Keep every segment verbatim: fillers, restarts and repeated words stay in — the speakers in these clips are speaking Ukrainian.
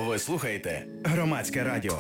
Ви слухаєте Громадське радіо.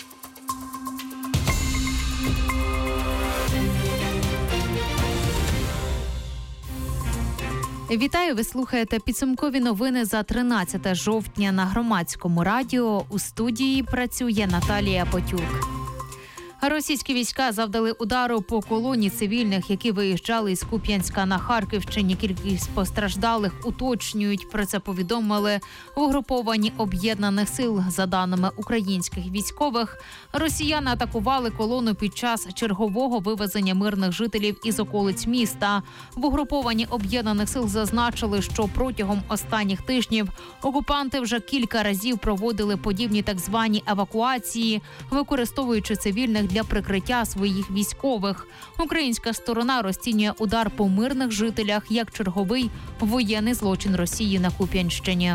Вітаю, ви слухаєте підсумкові новини за тринадцяте жовтня на Громадському радіо. У студії працює Наталія Потюк. Російські війська завдали удару по колоні цивільних, які виїжджали із Куп'янська на Харківщині. Кількість постраждалих уточнюють. Про це повідомили в угрупованні Об'єднаних сил. За даними українських військових, росіяни атакували колону під час чергового вивезення мирних жителів із околиць міста. В угрупованні Об'єднаних сил зазначили, що протягом останніх тижнів окупанти вже кілька разів проводили подібні так звані евакуації, використовуючи цивільних для прикриття своїх військових. Українська сторона розцінює удар по мирних жителях як черговий воєнний злочин Росії на Куп'янщині.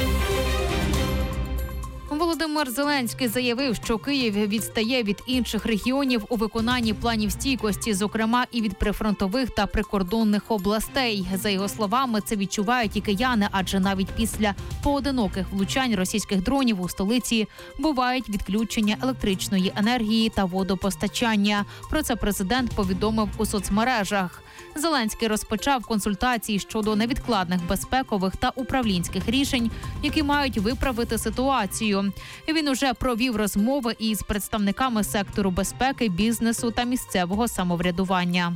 Володимир Зеленський заявив, що Київ відстає від інших регіонів у виконанні планів стійкості, зокрема і від прифронтових та прикордонних областей. За його словами, це відчувають і кияни, адже навіть після поодиноких влучань російських дронів у столиці бувають відключення електричної енергії та водопостачання. Про це президент повідомив у соцмережах. Зеленський розпочав консультації щодо невідкладних безпекових та управлінських рішень, які мають виправити ситуацію. Він уже провів розмови із представниками сектору безпеки, бізнесу та місцевого самоврядування.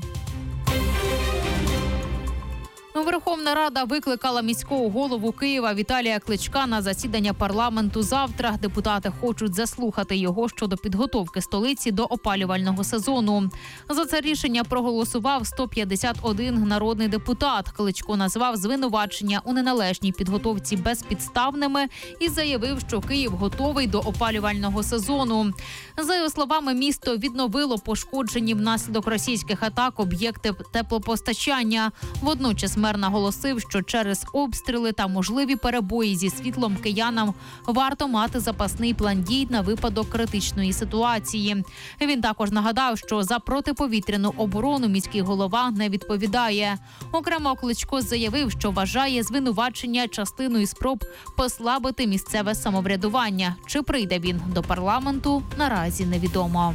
Верховна Рада викликала міського голову Києва Віталія Кличка на засідання парламенту завтра. Депутати хочуть заслухати його щодо підготовки столиці до опалювального сезону. За це рішення проголосував сто п'ятдесят один народний депутат. Кличко назвав звинувачення у неналежній підготовці безпідставними і заявив, що Київ готовий до опалювального сезону. За його словами, місто відновило пошкоджені внаслідок російських атак об'єкти теплопостачання. Водночас мер наголосив, що через обстріли та можливі перебої зі світлом киянам варто мати запасний план дій на випадок критичної ситуації. Він також нагадав, що за протиповітряну оборону міський голова не відповідає. Окремо Кличко заявив, що вважає звинувачення частиною спроб послабити місцеве самоврядування. Чи прийде він до парламенту, наразі невідомо.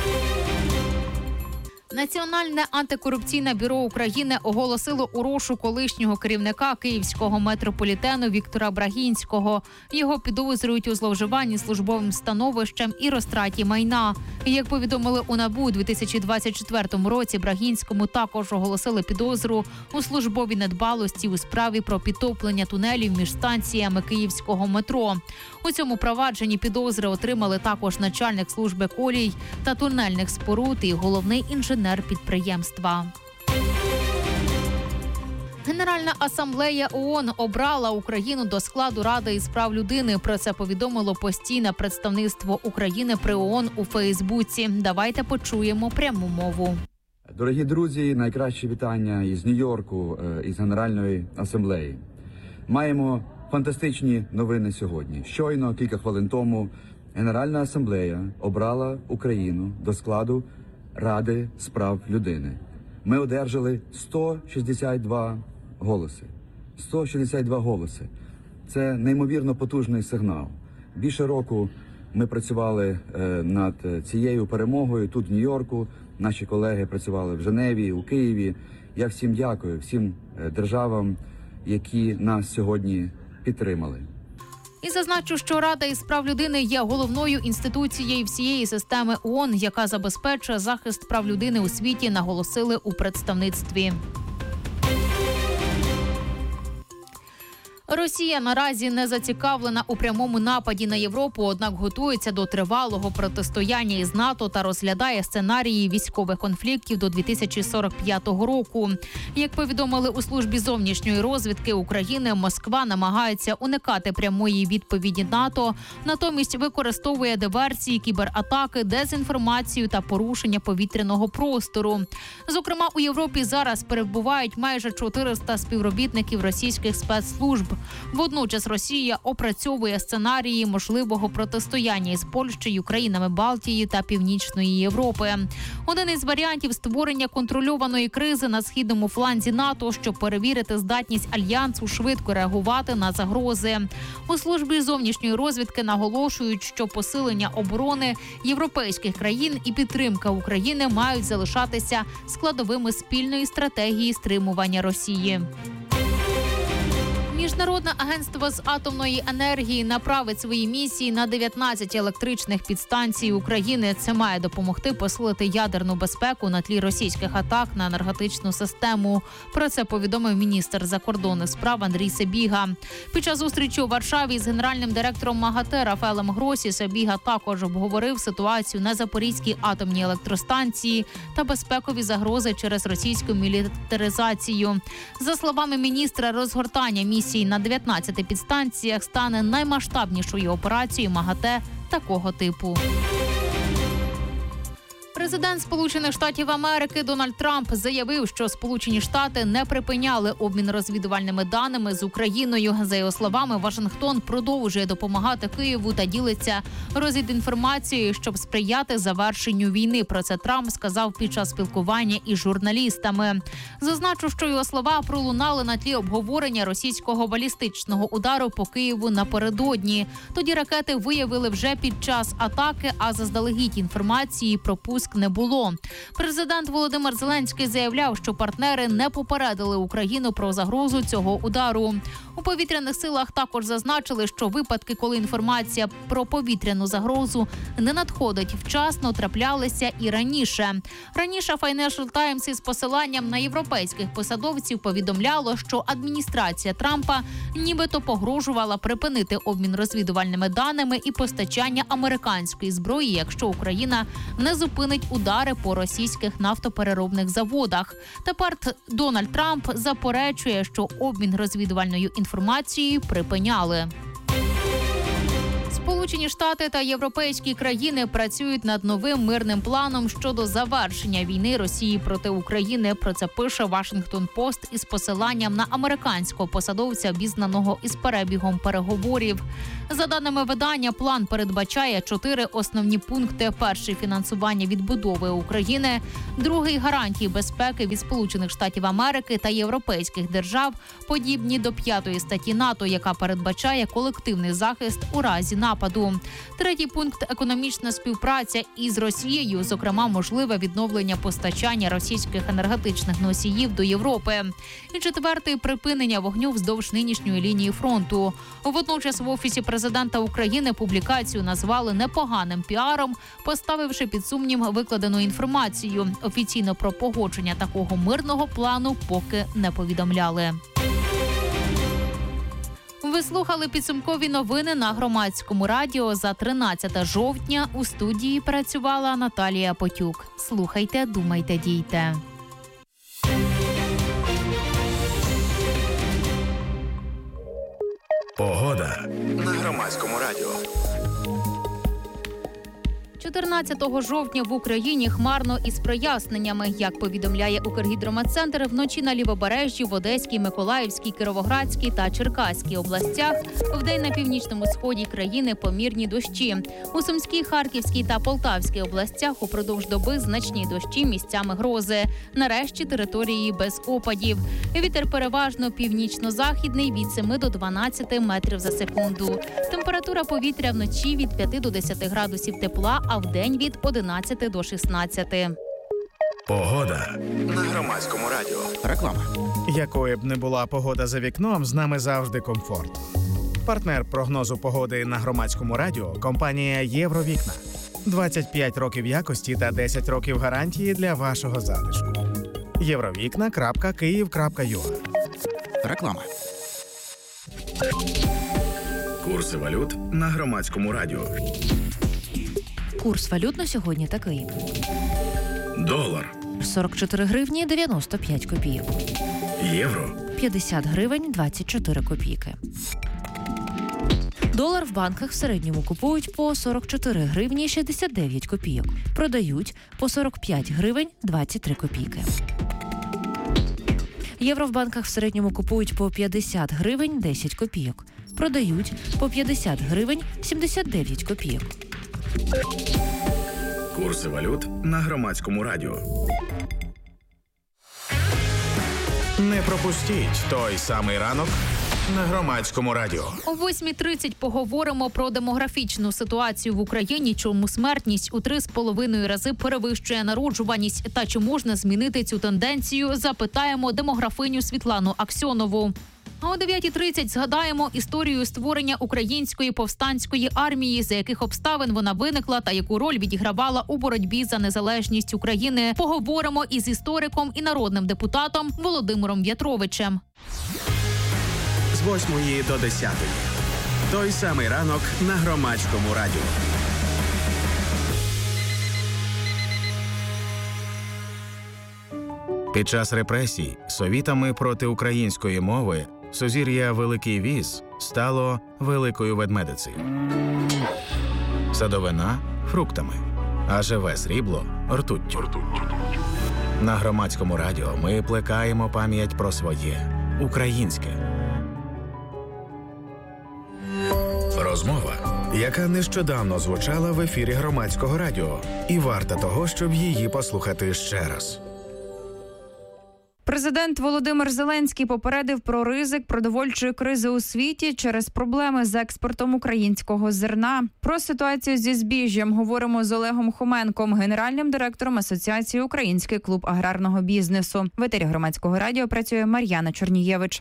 Національне антикорупційне бюро України оголосило у розшук колишнього керівника київського метрополітену Віктора Брагінського. Його підозрюють у зловживанні службовим становищем і розтраті майна. Як повідомили у НАБУ, у дві тисячі двадцять четвертому році Брагінському також оголосили підозру у службовій недбалості у справі про підтоплення тунелів між станціями київського метро. У цьому провадженні підозри отримали також начальник служби колій та тунельних споруд і головний інженер підприємства. Генеральна асамблея ООН обрала Україну до складу Ради із прав людини. Про це повідомило постійне представництво України при ООН у Фейсбуці. Давайте почуємо пряму мову. Дорогі друзі, найкращі вітання із Нью-Йорку, із Генеральної асамблеї. Маємо фантастичні новини сьогодні. Щойно, кілька хвилин тому, Генеральна асамблея обрала Україну до складу Ради з прав людини. Ми одержали сто шістдесят два голоси. сто шістдесят два голоси. Це неймовірно потужний сигнал. Більше року ми працювали е, над цією перемогою тут, в Нью-Йорку. Наші колеги працювали в Женеві, у Києві. Я всім дякую, всім державам, які нас сьогодні підтримали. І зазначу, що Рада із прав людини є головною інституцією всієї системи ООН, яка забезпечує захист прав людини у світі, наголосили у представництві. Росія наразі не зацікавлена у прямому нападі на Європу, однак готується до тривалого протистояння із НАТО та розглядає сценарії військових конфліктів до дві тисячі сорок п'ятого року. Як повідомили у службі зовнішньої розвідки України, Москва намагається уникати прямої відповіді НАТО, натомість використовує диверсії, кібератаки, дезінформацію та порушення повітряного простору. Зокрема, у Європі зараз перебувають майже чотириста співробітників російських спецслужб. Водночас Росія опрацьовує сценарії можливого протистояння із Польщею, країнами Балтії та Північної Європи. Один із варіантів – створення контрольованої кризи на східному фланзі НАТО, щоб перевірити здатність альянсу швидко реагувати на загрози. У службі зовнішньої розвідки наголошують, що посилення оборони європейських країн і підтримка України мають залишатися складовими спільної стратегії стримування Росії. Міжнародне агентство з атомної енергії направить свої місії на дев'ятнадцять електричних підстанцій України. Це має допомогти посилити ядерну безпеку на тлі російських атак на енергетичну систему. Про це повідомив міністр закордонних справ Андрій Сибіга. Під час зустрічі у Варшаві з генеральним директором МАГАТЕ Рафаелем Гросі Сибіга також обговорив ситуацію на Запорізькій атомній електростанції та безпекові загрози через російську мілітаризацію. За словами міністра, розгортання місії на дев'ятнадцяти підстанціях стане наймасштабнішою операцією МАГАТЕ такого типу. Президент Сполучених Штатів Америки Дональд Трамп заявив, що Сполучені Штати не припиняли обмін розвідувальними даними з Україною. За його словами, Вашингтон продовжує допомагати Києву та ділиться розвідінформацією, щоб сприяти завершенню війни. Про це Трамп сказав під час спілкування із журналістами. Зазначу, що його слова пролунали на тлі обговорення російського балістичного удару по Києву напередодні. Тоді ракети виявили вже під час атаки, а заздалегідь інформації про пуск не було. Президент Володимир Зеленський заявляв, що партнери не попередили Україну про загрозу цього удару. У повітряних силах також зазначили, що випадки, коли інформація про повітряну загрозу не надходить вчасно, траплялися і раніше. Раніше Financial Times із посиланням на європейських посадовців повідомляло, що адміністрація Трампа нібито погрожувала припинити обмін розвідувальними даними і постачання американської зброї, якщо Україна не зупинить удари по російських нафтопереробних заводах. Тепер Дональд Трамп заперечує, що обмін розвідувальною інформацією припиняли. Сполучені Штати та європейські країни працюють над новим мирним планом щодо завершення війни Росії проти України. Про це пише Washington Post із посиланням на американського посадовця, обізнаного із перебігом переговорів. За даними видання, план передбачає чотири основні пункти. Перший – фінансування відбудови України. Другий – гарантії безпеки від Сполучених Штатів Америки та європейських держав, подібні до п'ятої статті НАТО, яка передбачає колективний захист у разі нападу. Третій пункт – економічна співпраця із Росією, зокрема, можливе відновлення постачання російських енергетичних носіїв до Європи. І четвертий – припинення вогню вздовж нинішньої лінії фронту. Водночас в Офісі президента України публікацію назвали непоганим піаром, поставивши під сумнів викладену інформацію. Офіційно про погодження такого мирного плану поки не повідомляли. Ви слухали підсумкові новини на Громадському радіо за тринадцяте жовтня. У студії працювала Наталія Потюк. Слухайте, думайте, дійте. Погода на Громадському радіо. чотирнадцятого жовтня в Україні хмарно із проясненнями. Як повідомляє Укргідрометцентр, вночі на Лівобережжі, в Одеській, Миколаївській, Кіровоградській та Черкаській областях, вдень на північному сході країни помірні дощі. У Сумській, Харківській та Полтавській областях упродовж доби значні дощі, місцями грози. Нарешті території без опадів. Вітер переважно північно-західний від семи до дванадцяти метрів за секунду. Температура повітря вночі від п'яти до десяти градусів тепла, а вдень від одинадцяти до шістнадцяти. Погода на Громадському радіо. Реклама. Якою б не була погода за вікном, з нами завжди комфорт. Партнер прогнозу погоди на Громадському радіо – компанія «Євровікна». двадцять п'ять років якості та десять років гарантії для вашого затишку. євровікна крапка київ крапка ю а. Реклама. Курси валют на Громадському радіо. Курс валют на сьогодні такий. Долар. сорок чотири гривні дев'яносто п'ять копійок. Євро. п'ятдесят гривень двадцять чотири копійки. Долар в банках в середньому купують по сорок чотири гривні шістдесят дев'ять копійок. Продають по сорок п'ять гривень двадцять три копійки. Євро в банках в середньому купують по п'ятдесят гривень десять копійок. Продають по п'ятдесят гривень сімдесят дев'ять копійок. Курси валют на Громадському радіо. Не пропустіть той самий ранок на Громадському радіо. О восьмій тридцять поговоримо про демографічну ситуацію в Україні, чому смертність у три з половиною рази перевищує народжуваність та чи можна змінити цю тенденцію, запитаємо демографиню Світлану Аксьонову. А о дев'ятій тридцять згадаємо історію створення української повстанської армії, за яких обставин вона виникла та яку роль відігравала у боротьбі за незалежність України. Поговоримо із істориком і народним депутатом Володимиром В'ятровичем. З восьмої до десятої. Той самий ранок на Громадському радіо. Під час репресій совітами проти української мови сузір'я Великий Віз стало Великою Ведмедицею. Садовина – фруктами, а живе срібло – ртуттю. На Громадському радіо ми плекаємо пам'ять про своє – українське. Розмова, яка нещодавно звучала в ефірі Громадського радіо, і варта того, щоб її послухати ще раз. Президент Володимир Зеленський попередив про ризик продовольчої кризи у світі через проблеми з експортом українського зерна. Про ситуацію зі збіжжям говоримо з Олегом Хоменком, генеральним директором Асоціації «Український клуб аграрного бізнесу». В етері Громадського радіо працює Мар'яна Чорнієвич.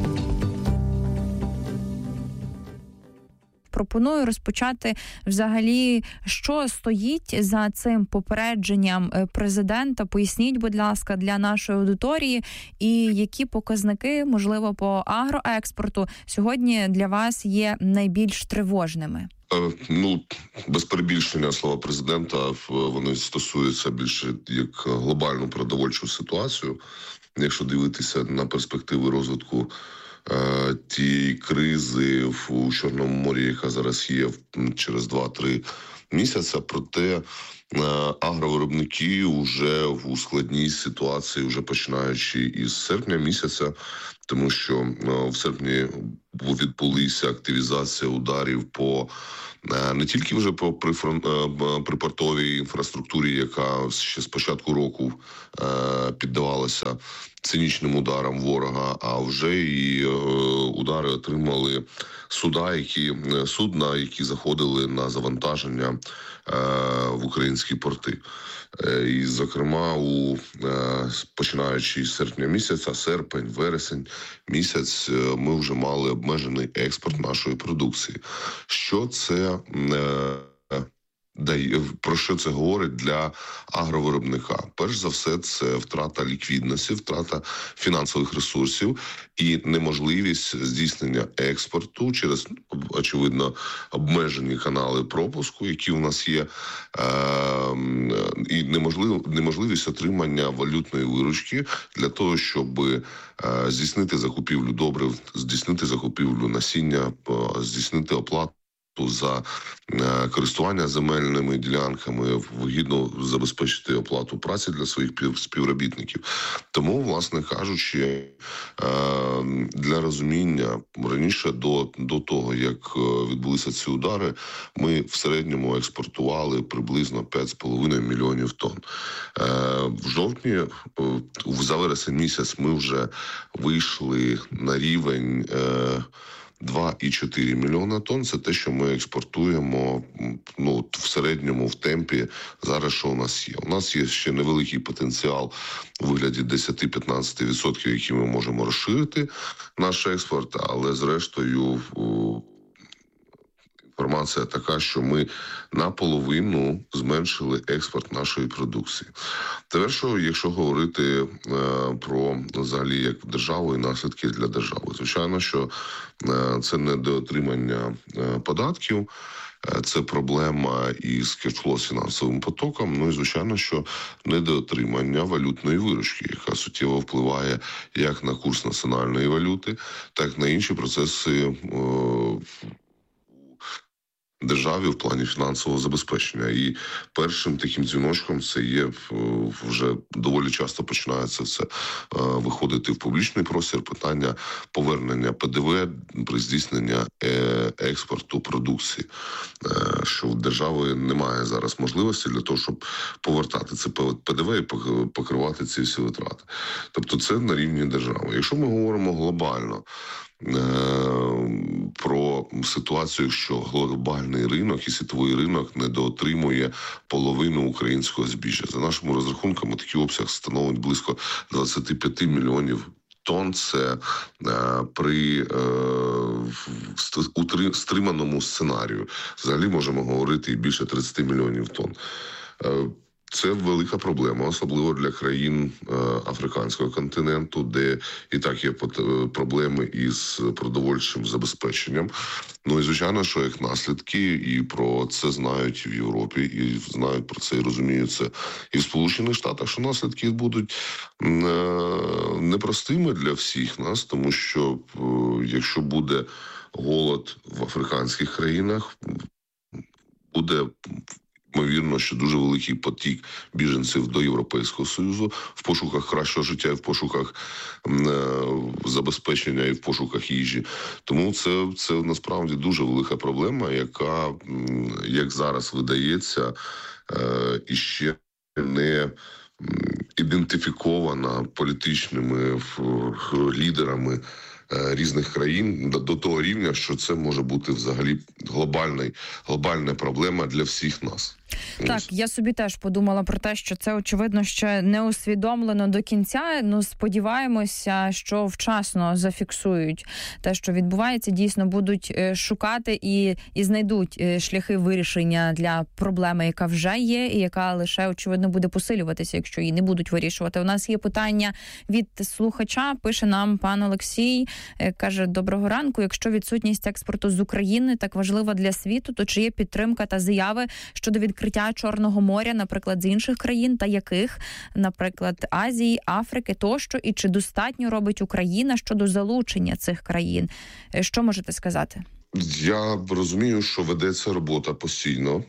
Пропоную розпочати взагалі, що стоїть за цим попередженням президента. Поясніть, будь ласка, для нашої аудиторії, і які показники, можливо, по агроекспорту сьогодні для вас є найбільш тривожними? Ну, без перебільшення слова президента, вони стосуються більше як глобальну продовольчу ситуацію. Якщо дивитися на перспективи розвитку тієї кризи у Чорному морі, яка зараз є через два-три місяці, проте агровиробники вже у складній ситуації, вже починаючи із серпня місяця, тому що в серпні відбулися активізація ударів по не тільки вже по припортовій інфраструктурі, яка ще з початку року піддавалася цинічним ударам ворога, а вже і удари отримали суда, які судна, які заходили на завантаження в українські порти. І, зокрема, у починаючи з серпня місяця, серпень, вересень місяць, ми вже мали обмежений експорт нашої продукції. Що це дає, про що це говорить для агровиробника? Перш за все, це втрата ліквідності, втрата фінансових ресурсів і неможливість здійснення експорту через, очевидно, обмежені канали пропуску, які у нас є, і неможлив, неможливість отримання валютної виручки для того, щоб здійснити закупівлю добрив, здійснити закупівлю насіння, здійснити оплату за користування земельними ділянками, вигідно забезпечити оплату праці для своїх співробітників. Тому, власне кажучи, для розуміння, раніше до, до того, як відбулися ці удари, ми в середньому експортували приблизно п'ять з половиною мільйонів тонн. В жовтні, за вересень місяць, ми вже вийшли на рівень два і чотири мільйона тонн. Це те, що ми експортуємо, ну, в середньому, в темпі зараз, що у нас є. У нас є ще невеликий потенціал у вигляді десять-п'ятнадцять відсотків, які ми можемо розширити наш експорт, але зрештою інформація така, що ми наполовину зменшили експорт нашої продукції. Тепер, що, якщо говорити е, про, взагалі, як державу і наслідки для держави, звичайно, що е, це недоотримання е, податків, е, це проблема із кешфло з фінансовим потоком, ну і, звичайно, що недоотримання валютної виручки, яка суттєво впливає як на курс національної валюти, так і на інші процеси е, державі в плані фінансового забезпечення. І першим таким дзвіночком це є вже доволі часто починається це виходити в публічний простір питання повернення Пе Де Ве при здійсненні експорту продукції, що в держави немає зараз можливості для того, щоб повертати це Пе Де Ве і покривати ці всі витрати. Тобто це на рівні держави. Якщо ми говоримо глобально про ситуацію, що глобальний ринок і світовий ринок недоотримує половину українського збіжжя. За нашими розрахунками, такий обсяг становить близько двадцять п'ять мільйонів тонн. Це е, при е, стриманому сценарію. Взагалі можемо говорити і більше тридцять мільйонів тонн. Е, Це велика проблема, особливо для країн е, африканського континенту, де і так є проблеми із продовольчим забезпеченням. Ну і звичайно, що як наслідки, і про це знають в Європі, і знають про це і розуміють це і в Сполучених Штатах, що наслідки будуть е, непростими для всіх нас, тому що е, якщо буде голод в африканських країнах, буде ймовірно, що дуже великий потік біженців до Європейського Союзу в пошуках кращого життя, і в пошуках е, забезпечення, і в пошуках їжі. Тому це, це насправді дуже велика проблема, яка, як зараз видається, е, іще не ідентифікована політичними лідерами різних країн до того рівня, що це може бути взагалі глобальний, глобальна проблема для всіх нас. Так, я собі теж подумала про те, що це, очевидно, ще не усвідомлено до кінця. Ну, сподіваємося, що вчасно зафіксують те, що відбувається, дійсно будуть шукати і, і знайдуть шляхи вирішення для проблеми, яка вже є, і яка лише, очевидно, буде посилюватися, якщо її не будуть вирішувати. У нас є питання від слухача, пише нам пан Олексій, каже: доброго ранку, якщо відсутність експорту з України так важлива для світу, то чи є підтримка та заяви щодо відкриття Чорного моря, наприклад, з інших країн, та яких, наприклад, Азії, Африки тощо, і чи достатньо робить Україна щодо залучення цих країн? Що можете сказати? Я розумію, що ведеться робота постійно.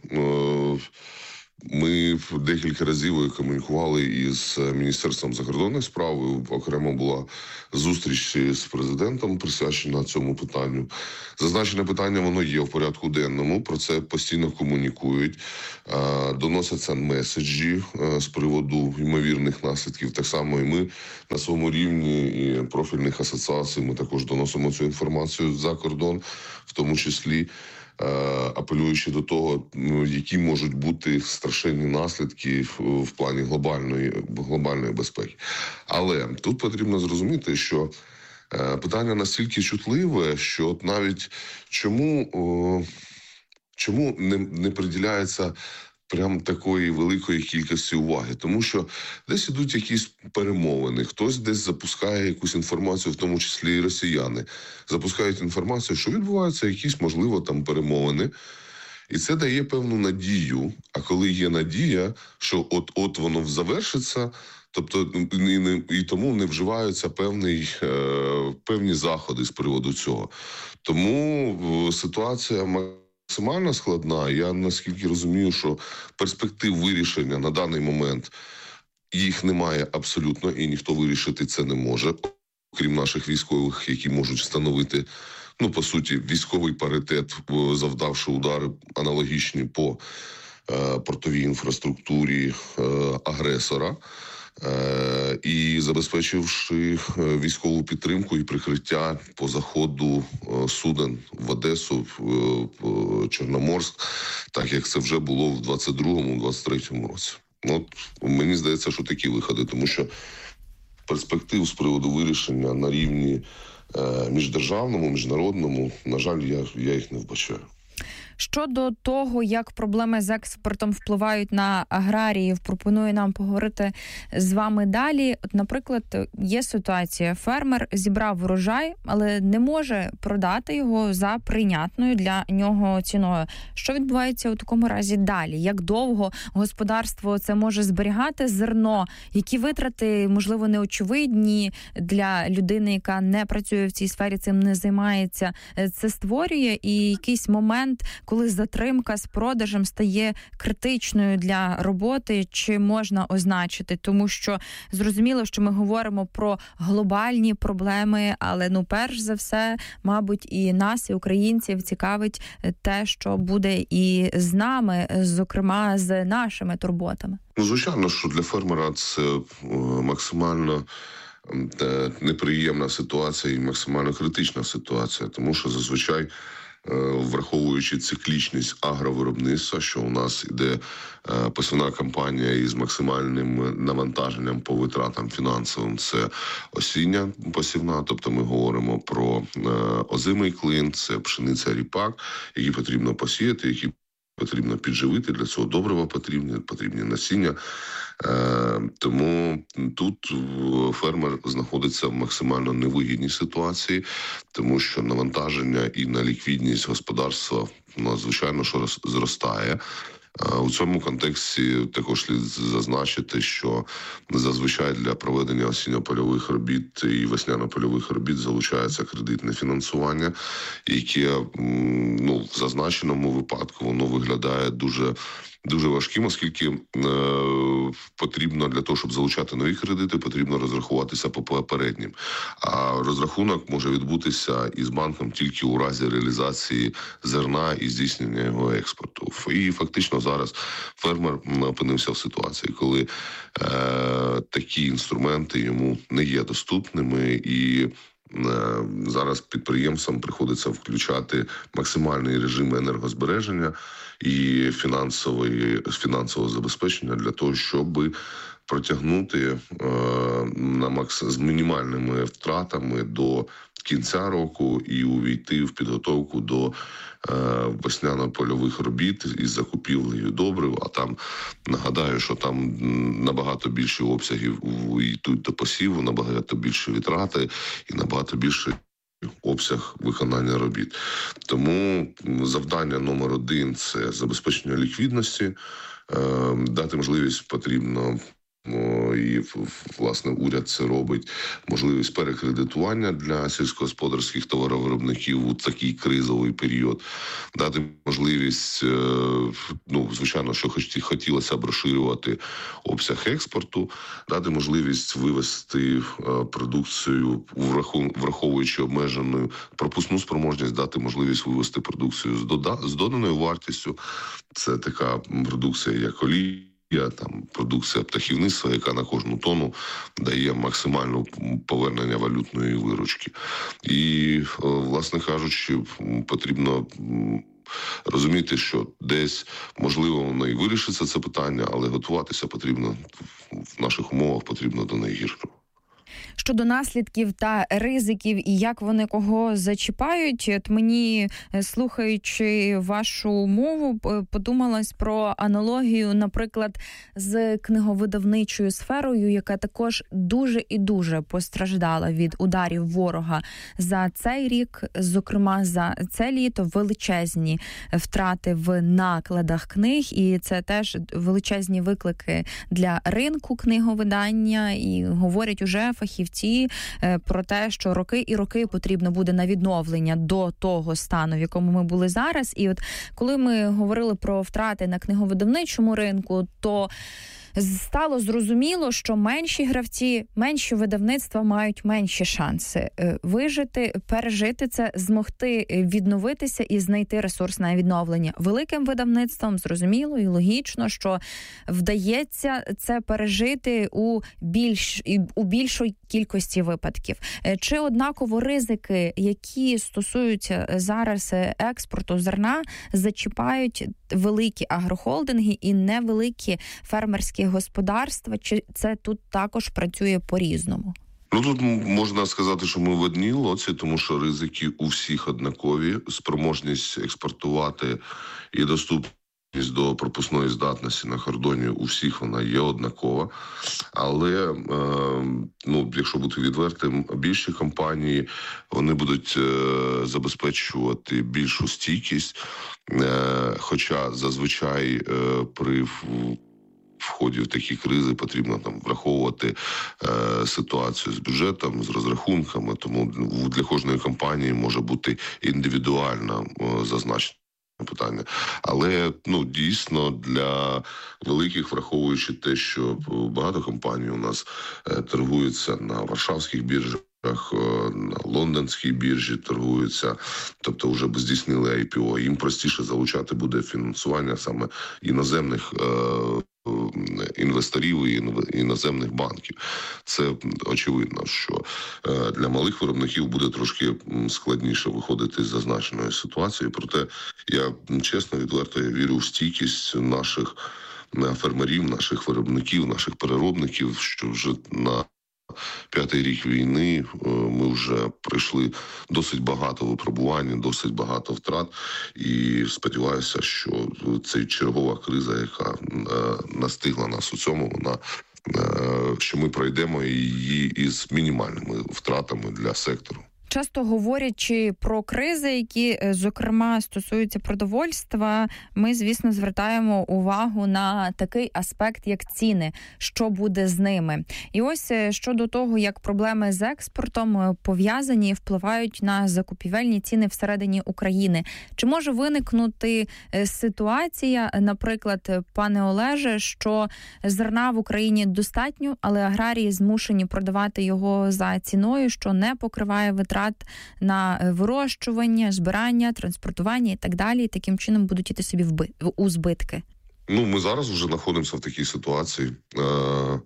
Ми декілька разів комунікували із Міністерством закордонних справ. Окремо була зустріч з президентом, присвячена цьому питанню. Зазначене питання, воно є в порядку денному, про це постійно комунікують, доносяться меседжі з приводу ймовірних наслідків. Так само і ми на своєму рівні і профільних асоціацій ми також доносимо цю інформацію за кордон, в тому числі апелюючи до того, які можуть бути страшенні наслідки в плані глобальної, глобальної безпеки. Але тут потрібно зрозуміти, що питання настільки чутливе, що от навіть чому, чому не, не приділяється прям такої великої кількості уваги. Тому що десь ідуть якісь перемовини, хтось десь запускає якусь інформацію, в тому числі і росіяни. Запускають інформацію, що відбуваються якісь, можливо, там перемовини. І це дає певну надію. А коли є надія, що от-от воно завершиться, тобто і, не, і тому не вживаються певний, е, певні заходи з приводу цього. Тому ситуація максимально складна. Я наскільки розумію, що перспектив вирішення на даний момент їх немає абсолютно, і ніхто вирішити це не може, крім наших військових, які можуть встановити, ну, по суті, військовий паритет, завдавши удари аналогічні по е, портовій інфраструктурі е, агресора, е, і забезпечивши військову підтримку і прикриття по заходу е, суден в Одесу, в, в Чорноморськ, так як це вже було в двадцять другому - двадцять третьому році. От, мені здається, що такі виходи, тому що перспектив з приводу вирішення на рівні е, міждержавному, міжнародному, на жаль, я, я їх не вбачаю. Щодо того, як проблеми з експортом впливають на аграріїв, пропоную нам поговорити з вами далі. От, наприклад, є ситуація: фермер зібрав врожай, але не може продати його за прийнятною для нього ціною. Що відбувається у такому разі далі? Як довго господарство це може зберігати зерно? Які витрати, можливо, неочевидні для людини, яка не працює в цій сфері, цим не займається, це створює? І якийсь момент, коли затримка з продажем стає критичною для роботи, чи можна означити? Тому що зрозуміло, що ми говоримо про глобальні проблеми, але ну перш за все, мабуть, і нас, і українців цікавить те, що буде і з нами, зокрема з нашими турботами. Ну, звичайно, що для фермера це максимально неприємна ситуація і максимально критична ситуація, тому що зазвичай, враховуючи циклічність агровиробництва, що у нас іде посівна кампанія із максимальним навантаженням по витратам фінансовим, це осіння посівна, тобто ми говоримо про озимий клин, це пшениця, ріпак, які потрібно посіяти, які потрібно підживити, для цього добрива потрібні, потрібні насіння. Е, тому тут фермер знаходиться в максимально невигідній ситуації, тому що навантаження і на ліквідність господарства, ну, звичайно, що зростає. У цьому контексті також слід зазначити, що зазвичай для проведення осінньо-польових робіт і весняно-польових робіт залучається кредитне фінансування, яке, ну, в зазначеному випадку воно виглядає дуже дуже важким, оскільки е, потрібно для того, щоб залучати нові кредити, потрібно розрахуватися по попереднім. А розрахунок може відбутися із банком тільки у разі реалізації зерна і здійснення його експорту. І фактично зараз фермер опинився в ситуації, коли е, такі інструменти йому не є доступними, і зараз підприємцям приходиться включати максимальний режим енергозбереження і фінансової, фінансового забезпечення для того, щоб протягнути е, на макс... з мінімальними втратами до кінця року і увійти в підготовку до е, весняно-польових робіт із закупівлею добрив. А там, нагадаю, що там набагато більше обсягів йдуть до посіву, набагато більше витрати і набагато більше обсяг виконання робіт. Тому завдання номер один – це забезпечення ліквідності, е, дати можливість потрібно, і, власне, уряд це робить, можливість перекредитування для сільськогосподарських товаровиробників у такий кризовий період, дати можливість, ну, звичайно, що хотілося б розширювати обсяг експорту, дати можливість вивести продукцію, враховуючи обмежену пропускну спроможність, дати можливість вивести продукцію з доданою вартістю. Це така продукція, як олія, там продукція птахівництва, яка на кожну тонну дає максимальне повернення валютної виручки. І, власне кажучи, потрібно розуміти, що десь, можливо, воно і вирішиться це питання, але готуватися потрібно, в наших умовах потрібно до найгіршого. Щодо наслідків та ризиків і як вони кого зачіпають, от мені, слухаючи вашу мову, подумалось про аналогію, наприклад, з книговидавничою сферою, яка також дуже і дуже постраждала від ударів ворога за цей рік, зокрема за це літо, величезні втрати в накладах книг, і це теж величезні виклики для ринку книговидання, і говорять уже фахівці про те, що роки і роки потрібно буде на відновлення до того стану, в якому ми були зараз. І от коли ми говорили про втрати на книговидавничому ринку, то стало зрозуміло, що менші гравці, менші видавництва мають менші шанси вижити, пережити це, змогти відновитися і знайти ресурс на відновлення. Великим видавництвам зрозуміло і логічно, що вдається це пережити у більш у більшій кількості випадків. Чи однаково ризики, які стосуються зараз експорту зерна, зачіпають великі агрохолдинги і невеликі фермерські господарства, чи це тут також працює по-різному? Ну, тут можна сказати, що ми в одній лоці, тому що ризики у всіх однакові. Спроможність експортувати і доступність до пропускної здатності на кордоні у всіх вона є однакова. Але, е, ну, якщо бути відвертим, більші компанії, вони будуть е, забезпечувати більшу стійкість, е, хоча зазвичай е, при в ході в такі кризи потрібно там враховувати е, ситуацію з бюджетом, з розрахунками, тому для кожної компанії може бути індивідуально е, зазначена питання. Але ну дійсно для великих, враховуючи те, що багато компаній у нас е, торгуються на варшавських біржах, на лондонській біржі торгуються, тобто вже здійснили ай пі о, їм простіше залучати буде фінансування саме іноземних е, інвесторів і іноземних банків. Це очевидно, що для малих виробників буде трошки складніше виходити з зазначеної ситуації. Проте я чесно, відверто я вірю в стійкість наших фермерів, наших виробників, наших переробників, що вже на п'ятий рік війни ми вже пройшли досить багато випробувань, досить багато втрат. І сподіваюся, що ця чергова криза, яка настигла нас у цьому, вона що ми пройдемо її із мінімальними втратами для сектору. Часто говорячи про кризи, які, зокрема, стосуються продовольства, ми, звісно, звертаємо увагу на такий аспект, як ціни, що буде з ними. І ось щодо того, як проблеми з експортом пов'язані і впливають на закупівельні ціни всередині України. Чи може виникнути ситуація, наприклад, пане Олеже, що зерна в Україні достатньо, але аграрії змушені продавати його за ціною, що не покриває витрат на вирощування, збирання, транспортування і так далі, і таким чином будуть іти собі вби... у збитки? Ну, ми зараз вже знаходимося в такій ситуації. Е-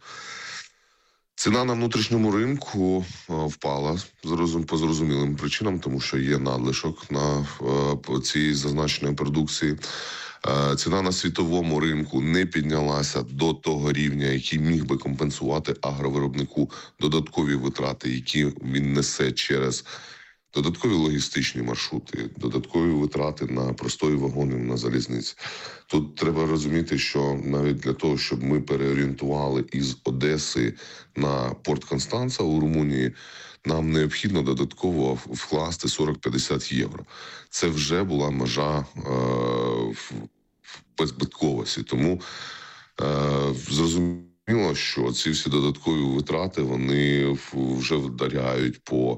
Ціна на внутрішньому ринку впала по зрозумілим причинам, тому що є надлишок на цій зазначеної продукції. Ціна на світовому ринку не піднялася до того рівня, який міг би компенсувати агровиробнику додаткові витрати, які він несе через додаткові логістичні маршрути, додаткові витрати на простої вагони на залізниці. Тут треба розуміти, що навіть для того, щоб ми переорієнтували із Одеси на порт Констанца у Румунії, нам необхідно додатково вкласти сорок-п'ятдесят євро. Це вже була межа е- беззбитковості. Тому е- зрозуміло, що ці всі додаткові витрати, вони вже вдаряють по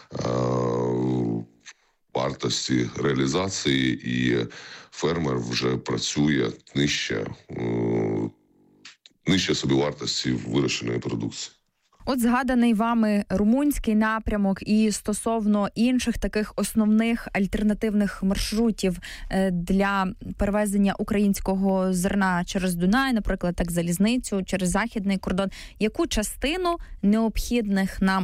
вартості реалізації, і фермер вже працює нижче, нижче собівартості вирощеної продукції. От згаданий вами румунський напрямок і стосовно інших таких основних альтернативних маршрутів для перевезення українського зерна через Дунай, наприклад, так залізницю, через західний кордон. Яку частину необхідних нам